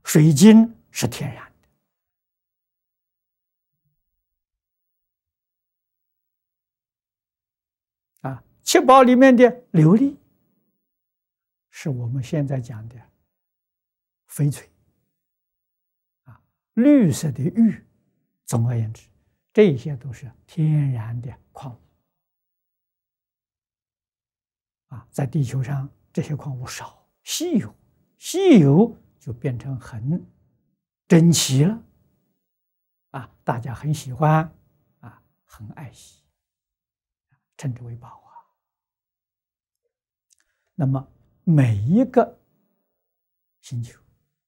水晶是天然的啊。七宝里面的琉璃，是我们现在讲的翡翠啊，绿色的玉。总而言之，这些都是天然的矿物啊。在地球上，这些矿物少，稀有，稀有就变成很珍奇了啊，大家很喜欢啊，很爱惜，称之为宝啊。那么每一个星球，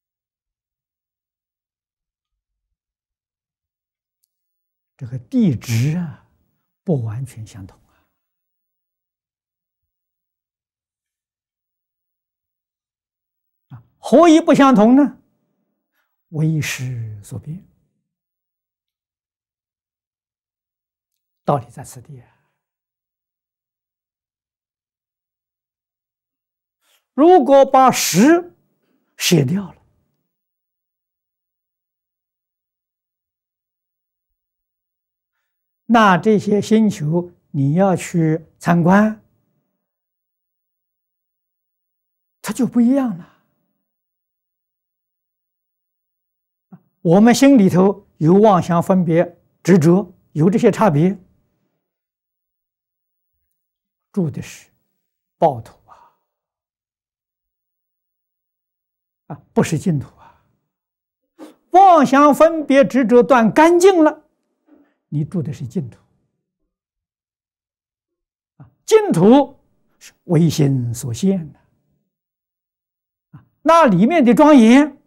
这个地质啊，不完全相同啊。何以不相同呢？为时所变，道理在此地啊。如果把时写掉了，那这些星球你要去参观，它就不一样了。我们心里头有妄想、分别、执着，有这些差别，住的是暴土啊，不是净土啊。妄想、分别、执着断干净了，你住的是净土啊。净土是唯心所现的啊，那里面的庄严